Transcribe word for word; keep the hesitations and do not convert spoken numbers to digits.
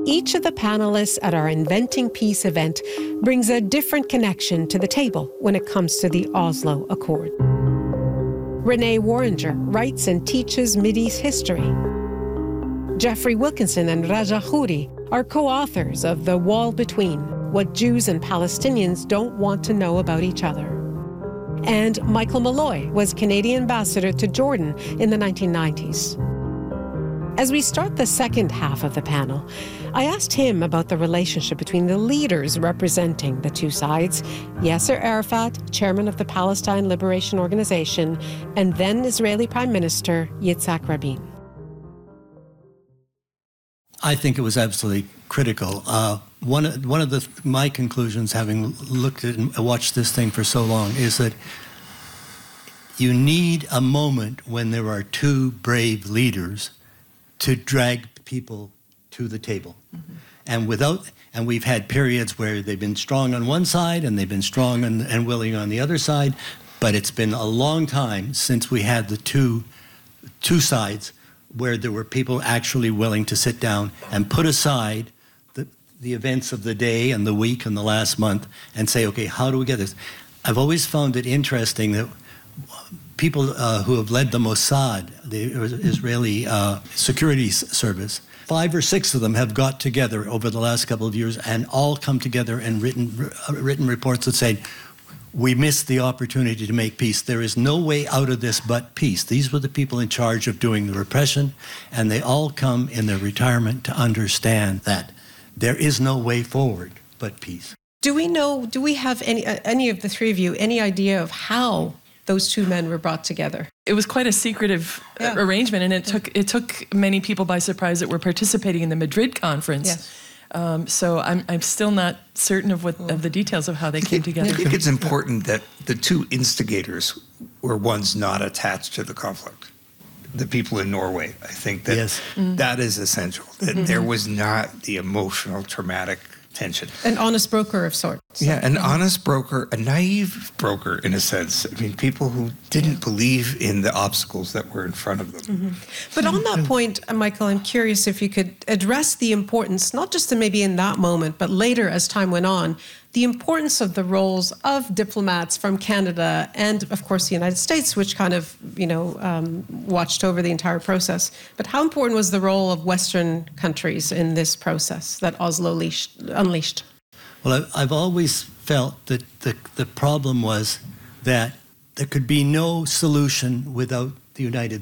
Each of the panelists at our Inventing Peace event brings a different connection to the table when it comes to the Oslo Accord. Renee Warringer writes and teaches Mideast history. Jeffrey Wilkinson and Raja Khoury are co-authors of The Wall Between: What Jews and Palestinians Don't Want to Know About Each Other. And Michael Malloy was Canadian ambassador to Jordan in the nineteen nineties. As we start the second half of the panel, I asked him about the relationship between the leaders representing the two sides, Yasser Arafat, chairman of the Palestine Liberation Organization, and then Israeli Prime Minister Yitzhak Rabin. I think it was absolutely critical. Uh, one, one of the, my conclusions, having looked at and watched this thing for so long, is that you need a moment when there are two brave leaders to drag people to the table. Mm-hmm. And without, and we've had periods where they've been strong on one side and they've been strong and, and willing on the other side, but it's been a long time since we had the two, two sides where there were people actually willing to sit down and put aside the, the events of the day and the week and the last month and say, okay, how do we get this? I've always found it interesting that people uh, who have led the Mossad, the Israeli uh, security service, five or six of them have got together over the last couple of years and all come together and written uh, written reports that say, we missed the opportunity to make peace. There is no way out of this but peace. These were the people in charge of doing the repression, and they all come in their retirement to understand that there is no way forward but peace. Do we know, do we have any, uh, any of the three of you, any idea of how those two men were brought together? It was quite a secretive yeah. arrangement, and it took it took many people by surprise that were participating in the Madrid conference. Yes. Um, so I'm I'm still not certain of what of the details of how they came together. I think it's important that the two instigators were ones not attached to the conflict. The people in Norway. I think that yes. mm-hmm. that is essential. That mm-hmm. there was not the emotional, traumatic tension. An honest broker of sorts. Yeah, an honest broker, a naive broker in a sense. I mean, people who didn't believe in the obstacles that were in front of them. Mm-hmm. But on that point, Michael, I'm curious if you could address the importance, not just to maybe in that moment, but later as time went on, the importance of the roles of diplomats from Canada and, of course, the United States, which kind of, you know, um, watched over the entire process. But how important was the role of Western countries in this process that Oslo leashed, unleashed? Well, I've always felt that the, the problem was that there could be no solution without the United